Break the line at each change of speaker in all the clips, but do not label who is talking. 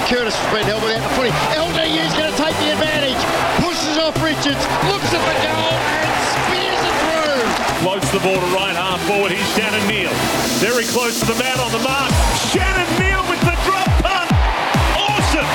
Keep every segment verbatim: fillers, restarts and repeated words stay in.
Curtis has been held without the footy. L D U's going to take the advantage. Pushes off Richards. Looks at the goal and spears it through.
Floats the ball to right half forward. Here's Shannon Neal. Very close to the man on the mark. Shannon Neal with the drop punt. Awesome.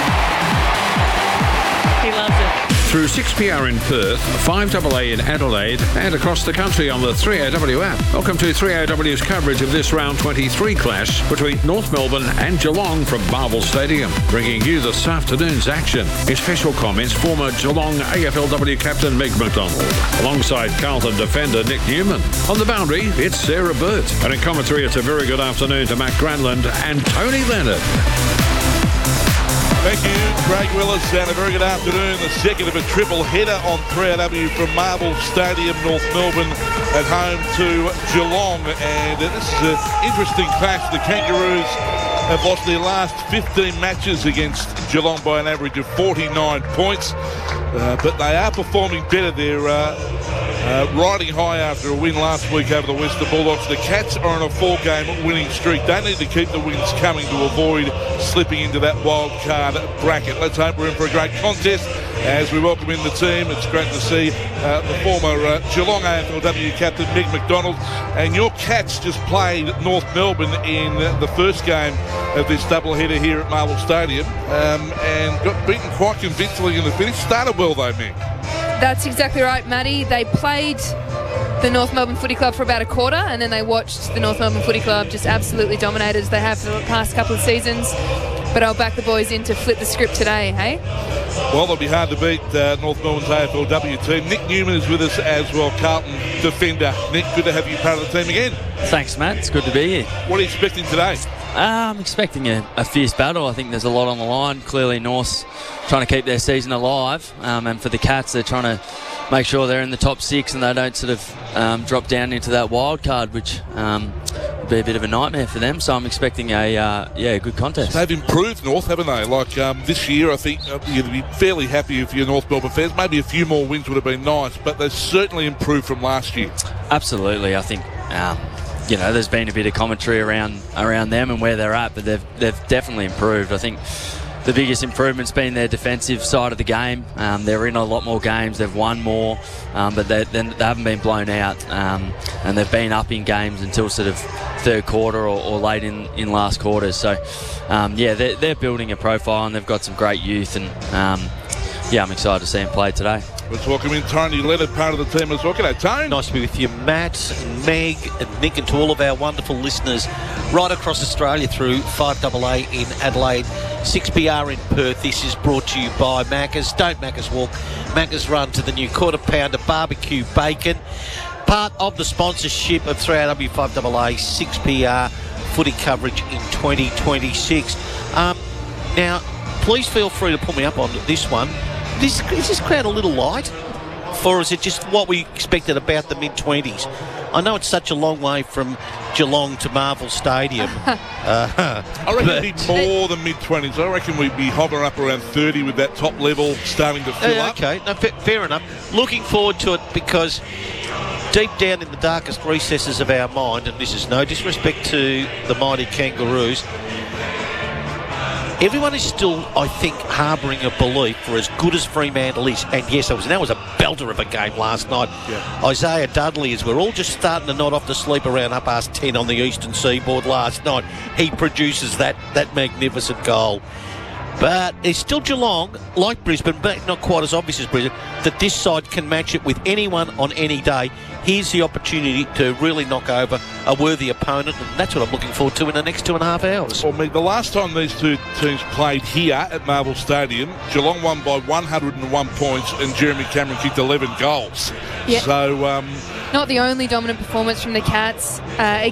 He loves it.
Through six P R in Perth, five A A in Adelaide, and across the country on the three A W app. Welcome to three A W's coverage of this round twenty-three clash between North Melbourne and Geelong from Marvel Stadium. Bringing you this afternoon's action. In special comments, former Geelong A F L W captain Meg McDonald, alongside Carlton defender Nick Newman. On the boundary, it's Sarah Burt. And in commentary, it's a very good afternoon to Matt Granlund and Tony Leonard.
Thank you, Craig Willis, and a very good afternoon. The second of a triple header on three A W from Marvel Stadium, North Melbourne, at home to Geelong. And this is an interesting clash. The Kangaroos have lost their last fifteen matches against Geelong by an average of forty-nine points. Uh, but they are performing better. They're uh, uh, riding high after a win last week over the Western Bulldogs. The Cats are on a four-game winning streak. They need to keep the wins coming to avoid slipping into that wild card bracket. Let's hope we're in for a great contest as we welcome in the team. It's great to see uh, the former uh, Geelong A F L W captain Meg McDonald. And your Cats just played North Melbourne in the first game of this doubleheader here at Marvel Stadium um, and got beaten quite convincingly in the finish. Started well though, Meg.
That's exactly right, Matty. They played the North Melbourne Footy Club for about a quarter, and then they watched the North Melbourne Footy Club just absolutely dominate as they have for the past couple of seasons. But I'll back the boys in to flip the script today, hey?
Well, it'll be hard to beat uh, North Melbourne's A F L W team. Nick Newman is with us as well, Carlton defender. Nick, good to have you part of the team again.
Thanks, Matt. It's good to be here.
What are you expecting today?
Uh, I'm expecting a, a fierce battle. I think there's a lot on the line. Clearly, North's trying to keep their season alive, um, and for the Cats, they're trying to make sure they're in the top six and they don't sort of um, drop down into that wild card, which um, would be a bit of a nightmare for them. So I'm expecting a uh, yeah a good contest.
They've improved, North, haven't they? Like um, this year, I think uh, you'd be fairly happy if you're North Melbourne fans. Maybe a few more wins would have been nice, but they've certainly improved from last year.
Absolutely, I think. Um, You know, there's been a bit of commentary around around them and where they're at, but they've they've definitely improved. I think the biggest improvement's been their defensive side of the game. Um, they're in a lot more games, they've won more, um, but they, they haven't been blown out, um, and they've been up in games until sort of third quarter or, or late in, in last quarters. So, um, yeah, they're, they're building a profile and they've got some great youth, and um, yeah, I'm excited to see them play today.
Let's welcome in Tony Leonard, part of the team as well. G'day, Tony.
Nice to be with you, Matt, and Meg, and Nick, and to all of our wonderful listeners right across Australia through five A A in Adelaide, six B R in Perth. This is brought to you by Macca's. Don't Macca's walk. Macca's run to the new quarter pounder barbecue bacon. Part of the sponsorship of three A W five A A six B R footy coverage in twenty twenty-six. Um, now, please feel free to put me up on this one. This, is this crowd a little light? Or is it just what we expected about the mid-twenties? I know it's such a long way from Geelong to Marvel Stadium. uh,
I reckon it'd be more than mid-twenties. I reckon we'd be hovering up around thirty with that top level starting to fill
uh,
up.
Okay, no, fa- fair enough. Looking forward to it because deep down in the darkest recesses of our mind, and this is no disrespect to the mighty Kangaroos, everyone is still, I think, harbouring a belief for as good as Fremantle is. And yes, it was, that was a belter of a game last night. Yeah. Isaiah Dudley, as we're all just starting to nod off to sleep around half past ten on the eastern seaboard last night, he produces that, that magnificent goal. But it's still Geelong, like Brisbane, but not quite as obvious as Brisbane, that this side can match it with anyone on any day. Here's the opportunity to really knock over a worthy opponent, and that's what I'm looking forward to in the next two and a half hours.
Well, Meg, the last time these two teams played here at Marvel Stadium, Geelong won by one hundred and one points and Jeremy Cameron kicked eleven goals.
Yeah.
So, um,
not the only dominant performance from the Cats. Uh,